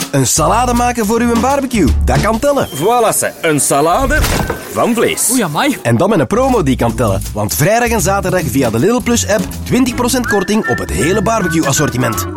Een salade maken voor uw barbecue. Dat kan tellen. Voilà, ze. Een salade van vlees. Oei, amai. En dan met een promo die kan tellen. Want vrijdag en zaterdag via de Lidl Plus app 20% korting op het hele barbecue assortiment.